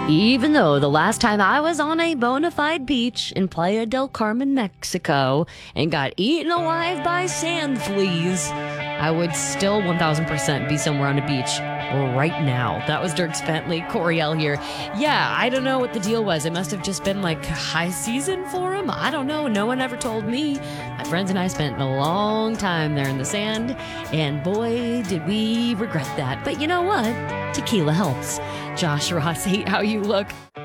Even though the last time I was on a bona fide beach in Playa del Carmen, Mexico, and got eaten alive by sand fleas, I would still 1000% be somewhere on a beach right now. That was Dirk Bentley, Coriel here. Yeah, I don't know what the deal was. It must have just been like high season for him. I don't know. No one ever told me. My friends and I spent a long time there in the sand, and boy, did we regret that. But you know what? Tequila helps. Josh Rossi, how you look.